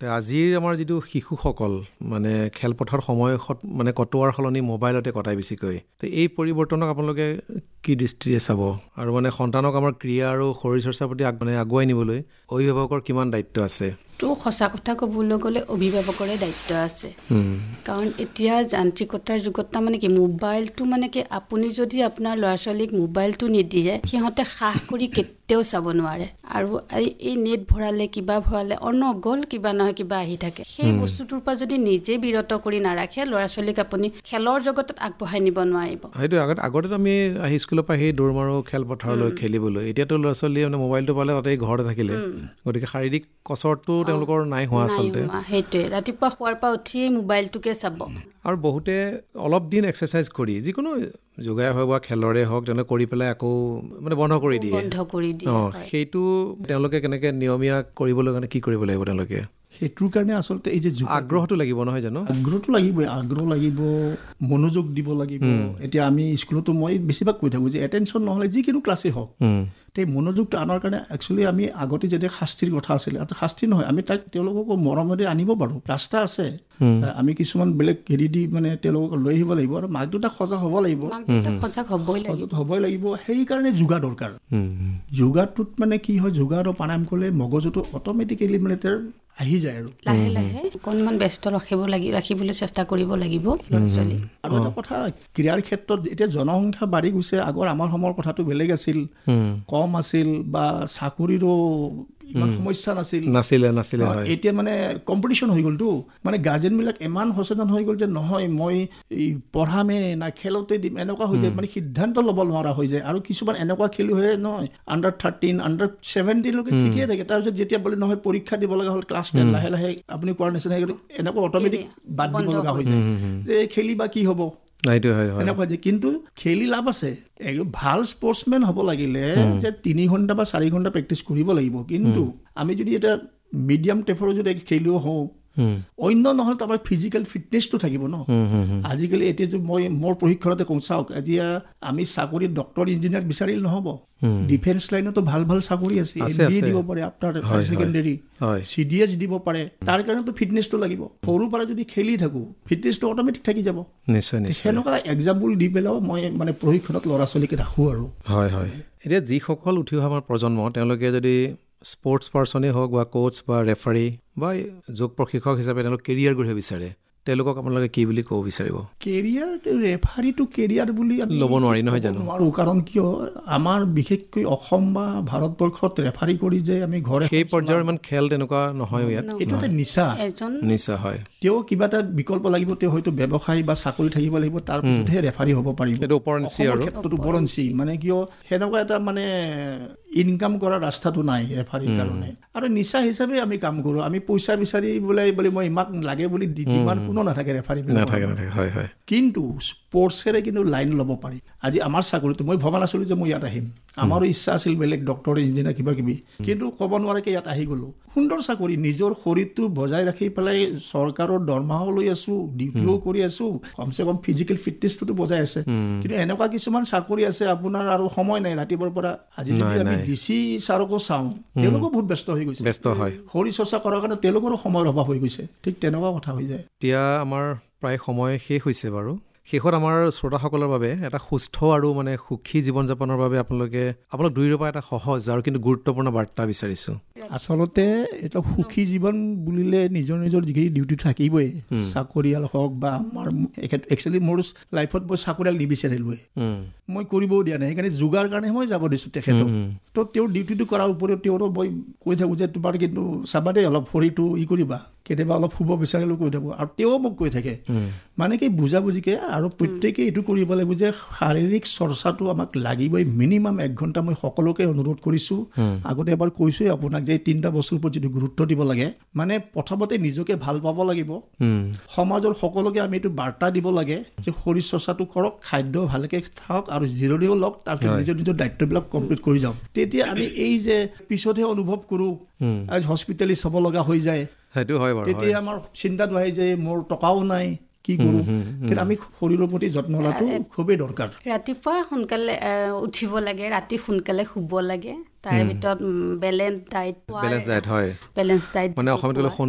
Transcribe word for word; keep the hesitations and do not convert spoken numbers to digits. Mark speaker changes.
Speaker 1: আজিৰ আমাৰ যিটো শিশুসকল মানে খেলপথাৰ সময় মানে কটোৱাৰ সলনি মোবাইলতে কটাই বেছিকৈ, তো এই পৰিৱৰ্তনক আপোনালোকে কি দৃষ্টিৰে চাব আৰু মানে সন্তানক আমাৰ ক্ৰীড়া আৰু শৰীৰ চৰ্চাৰ প্ৰতি মানে আগুৱাই নিবলৈ অভিভাৱকৰ কিমান দায়িত্ব আছে?
Speaker 2: তো সঁচা কথা ক'বলৈ গ'লে অভিভাৱকৰে দায়িত্ব আছে, কাৰণ এতিয়া যান্ত্ৰিকতাৰ যুগত তাৰমানে কি মোবাইলটো মানে কি আপুনি যদি আপোনাৰ ল'ৰা ছোৱালীক মোবাইলটো নিদিয়ে সিহঁতে সাহ কৰি কেতিয়াও চাব নোৱাৰে, আৰু এই নেট ভৰালে কিবা ভৰালে অনগল কিবা নহয় কিবা আহি থাকে। সেই বস্তুটোৰ পৰা যদি নিজে বিৰত কৰি নাৰাখে ল'ৰা ছোৱালীক আপুনি খেলৰ জগতত আগবঢ়াই নিব নোৱাৰিব।
Speaker 1: সেইটো আগত আগতেতো আমি আহি স্কুলৰ পৰা সেই দৌৰ মাৰো খেলপথাৰলৈ খেলিবলৈ, এতিয়াতো ল'ৰা ছোৱালীয়ে মানে মোবাইলটো পালে তাতেই ঘৰতে থাকিলে, গতিকে শাৰীৰিক কচৰতটো তেওঁলোকৰ নাই হোৱা আচলতে।
Speaker 2: সেইটোৱে ৰাতিপুৱা শোৱাৰ পৰা উঠিয়ে মোবাইলটোকে চাব।
Speaker 1: আৰু বহুতে অলপ দিন এক্সাৰচাইজ কৰি যিকোনো যোগাই হওক বা খেলৰে হওক তেওঁলোকে কৰি পেলাই আকৌ মানে বন্ধ কৰি দিয়ে
Speaker 2: বন্ধ কৰি দিয়ে
Speaker 1: অঁ সেইটো তেওঁলোকে কেনেকৈ নিয়মীয়া কৰিবলৈ কাৰণে কি কৰিব লাগিব? তেওঁলোকে
Speaker 3: সেইটোৰ কাৰণে আচলতে এই যে
Speaker 1: আগ্ৰহটো লাগিব নহয় জানো?
Speaker 3: আগ্ৰহটো লাগিবই, আগ্ৰহ লাগিব, মনোযোগ দিব লাগিব। এতিয়া আমি স্কুলতো মই বেছিভাগ কৈ থাকোঁ যে এটেনশ্যন নহ'লে যিকোনো ক্লাছেই হওক, সেই মনোযোগটো আনাৰ কাৰণে একচুৱেলি আমি আগতে যদি শাস্তিৰ কথা আছিলে, শাস্তি নহয়, আমি তাক তেওঁলোকক মৰমেৰে আনিব পাৰোঁ, ৰাস্তা আছে। আমি কিছুমান বেলেগ হেৰি দি মানে তেওঁলোকক লৈ আহিব লাগিব, আৰু মাক দেউতাক সজাগ হ'ব লাগিব,
Speaker 2: সজাগ
Speaker 3: হ'বই লাগিব। সেইকাৰণে যোগা দৰকাৰ। যোগাটোত মানে কি হয়, যোগা আৰু প্ৰাণায়াম কৰিলে মগজুটো অট'মেটিকেলি মানে তাৰ আহি যায় আৰু
Speaker 2: লাহে লাহে অকণমান ব্যস্ত ৰাখিব লাগি ৰাখিবলৈ চেষ্টা কৰিব লাগিব ল'ৰা ছোৱালী।
Speaker 3: আৰু এটা কথা, ক্ৰীড়াৰ ক্ষেত্ৰত এতিয়া জনসংখ্যা বাঢ়ি গৈছে। আগৰ আমাৰ সময়ৰ কথাটো বেলেগ আছিল, কম আছিল, বা চাকৰিৰো ইমান সমস্যা নাছিল
Speaker 1: নাছিলে নাছিলে
Speaker 3: এতিয়া মানে কম্পিটিশ্যন হৈ গ'লতো, মানে গাৰ্জেনবিলাক ইমান সচেতন হৈ গ'ল যে নহয় মই পঢ়ামে না খেলতে দিম, এনেকুৱা হৈ যায়, মানে সিদ্ধান্ত ল'ব নোৱাৰা হৈ যায়। আৰু কিছুমান এনেকুৱা খেলুৱৈ হয় নহয় আণ্ডাৰ থাৰ্টিন আণ্ডাৰ ছেভেণ্টিনলৈকে ঠিকেই থাকে, তাৰপিছত যেতিয়া বোলে নহয় পৰীক্ষা দিব লগা হ'ল ক্লাছ টেন, লাহে লাহে আপুনি কোৱাৰ নিচিনা এনেকুৱা অট'মেটিক বাদ দিব লগা হৈ যায় যে খেলি বা কি হ'ব এনেকুৱা যে। কিন্তু খেলি লাভ আছে, ভাল স্পৰ্টছমেন হ'ব লাগিলে যে তিনি ঘণ্টা বা চাৰি ঘণ্টা প্ৰেক্টিচ কৰিব লাগিব। কিন্তু আমি যদি এটা মিডিয়াম টেপৰো যদি খেলুৱৈ হওঁ, অন্য নহ'লে তো আমাৰ ফিজিকেল ফিটনেছটো থাকিব ন। আজিকালি এতিয়া যে মই মোৰ প্ৰশিক্ষণতে কওঁ, চাওক এতিয়া আমি চাকৰিত ডক্টৰ ইঞ্জিনিয়াৰ বিচাৰিলে নহ'ব, ডিফেন্স লাইনতো ভাল ভাল চাকৰি আছে, এন ডি এ দিব পাৰে, after higher secondary C D S দিব পাৰে। তাৰ কাৰণেতো ফিটনেছটো লাগিব। সৰুৰ পৰা যদি খেলি থাকোঁ ফিটনেছটো অট'মেটিক থাকি যাব।
Speaker 1: নিশ্চয় নিশ্চয়
Speaker 3: সেনেকুৱা এক্সাম্পল দি পেলাইও মই মানে প্ৰশিক্ষণত ল'ৰা ছোৱালীকে ৰাখোঁ আৰু।
Speaker 1: হয় হয় এতিয়া যিসকল উঠি অহা আমাৰ প্ৰজন্ম, তেওঁলোকে যদি স্পৰ্টছ পাৰ্চনেই হওক বা কোচ বা ৰেফাৰী বা যোগ প্ৰশিক্ষক হিচাপে তেওঁলোক কেৰিয়াৰ গঢ়িব বিচাৰে, তেওঁলোকক আপোনালোকে কি বুলি ক'ব বিচাৰিব?
Speaker 3: কেৰিয়াৰ ৰেফাৰীটো কেৰিয়াৰ বুলি
Speaker 1: ল'ব নোৱাৰি নহয় জানো?
Speaker 3: নোৱাৰোঁ, কাৰণ কিয় আমাৰ বিশেষকৈ অসম বা ভাৰতবৰ্ষত ৰেফাৰী কৰি যে আমি ঘৰে
Speaker 1: সেই পৰ্যায়ৰ ইমান খেল তেনেকুৱা নহয় ইয়াত।
Speaker 3: এইটো এটা নিচা
Speaker 1: নিচা হয়।
Speaker 3: তেওঁ কিবা এটা বিকল্প লাগিব, তেওঁ হয়তো ব্যৱসায় বা চাকৰি থাকিব লাগিব, তাৰ পিছতহে ৰেফাৰী হ'ব পাৰিব।
Speaker 1: সেইটো ওপৰঞ্চি আৰু
Speaker 3: ক্ষেত্ৰত ওপৰঞ্চি, মানে কিয় সেনেকুৱা এটা মানে ইনকাম কৰাৰ ৰাস্তাটো নাই ৰেফাৰীৰ কাৰণে। আৰু নিচা হিচাপে আমি কাম কৰোঁ, আমি পইচা বিচাৰি বোলে বুলি মই ইমাক লাগে বুলি ডিমাণ্ড কোনো নাথাকে ৰেফাৰী। কিন্তু স্পৰ্টছেৰে কিন্তু লাইন ল'ব পাৰি। আজি আমাৰ চাকৰিটো মই ভবা নাছিলোঁ যে মই ইয়াত আহিম, আমাৰো ইচ্ছা আছিল বেলেগ ডক্টৰ ইঞ্জিনিয়াৰ কিবা কিবি, কিন্তু ক'ব নোৱাৰাকে ইয়াত আহি গ'লোঁ। সুন্দৰ চাকৰি, নিজৰ শৰীৰটো বজাই ৰাখি পেলাই চৰকাৰৰ দৰমহাও লৈ আছোঁ, ডিউটিও কৰি আছোঁ, কমচে কম ফিজিকেল ফিটনেছটোতো বজাই আছে। কিন্তু এনেকুৱা কিছুমান চাকৰি আছে আপোনাৰ আৰু সময় নাই ৰাতিপুৱাৰ পৰা। আজি যদি আমি ডি চি ছাৰকো চাওঁ, তেওঁলোকো বহুত ব্যস্ত হৈ গৈছে, ব্যস্ত হয় শৰীৰ চৰ্চা কৰাৰ কাৰণে, তেওঁলোকৰো সময়ৰ অভাৱ হৈ গৈছে। ঠিক তেনেকুৱা কথা হৈ যায়।
Speaker 1: এতিয়া আমাৰ প্ৰায় সময় শেষ হৈছে বাৰু। শেষত আমাৰ শ্ৰোতাসকলৰ বাবে এটা সুস্থ আৰু মানে সুখী জীৱন যাপনৰ বাবে আপোনালোকে আপোনালোক দুয়োৰে পৰা এটা সহজ আৰু কিন্তু গুৰুত্বপূৰ্ণ বাৰ্তা বিচাৰিছোঁ।
Speaker 3: আচলতে এটা সুখী জীৱন বুলিলে নিজৰ নিজৰ যিখিনি ডিউটি থাকিবই, চাকৰিয়াল হওক বা আমাৰ একচুৱেলি মোৰ লাইফত মই চাকৰিয়াল নিবিচাৰিলোৱে, মই কৰিবও দিয়া নাই, সেইকাৰণে যোগাৰ কাৰণে মই যাব দিছোঁ তেখেতক। তো তেওঁৰ ডিউটিটো কৰাৰ উপৰিও তেওঁৰো মই কৈ থাকোঁ যে তোমাৰ কিন্তু চাবা দেই অলপ শৰীৰটো ই কৰিবা, কেতিয়াবা অলপ শুব বিচাৰিলেও কৈ থাকোঁ। আৰু তেওঁ মোক কৈ থাকে মানে কি বুজাবুজিকে, আৰু প্ৰত্যেকেই এইটো কৰিব লাগিব যে শাৰীৰিক চৰ্চাটো আমাক লাগিবই, মিনিমাম এক ঘণ্টা। মই সকলোকে অনুৰোধ কৰিছোঁ, আগতে এবাৰ কৈছোঁৱে আপোনাক যে তিনিটা বস্তুৰ ওপৰত যিটো গুৰুত্ব দিব লাগে, মানে প্ৰথমতে নিজকে ভাল পাব লাগিব, সমাজৰ সকলোকে আমি এইটো বাৰ্তা দিব লাগে যে শৰীৰ চৰ্চাটো কৰক, খাদ্য ভালকৈ খাওক আৰু জিৰণিও লওক, তাৰপিছত নিজৰ নিজৰ দায়িত্ববিলাক কমপ্লিট কৰি যাওক। তেতিয়া আমি এই যে পিছতহে অনুভৱ কৰোঁ হস্পিটেলিছ হ'ব লগা হৈ যায়,
Speaker 1: সেইটো হয় বাৰু।
Speaker 3: তেতিয়া আমাৰ চিন্তাটো আহে যে মোৰ টকাও নাই, কি কৰোঁ। কিন্তু আমি শৰীৰৰ প্ৰতি যত্ন লোৱাটো খুবেই দৰকাৰ।
Speaker 2: ৰাতিপুৱা সোনকালে উঠিব লাগে, ৰাতি সোনকালে শুব লাগে, তাৰ ভিতৰত বেলেঞ্চ ডাইট,
Speaker 1: বেলেঞ্চ ডাইট হয়,
Speaker 2: বেলেঞ্চ ডাইট
Speaker 1: মানে অসমীয়াত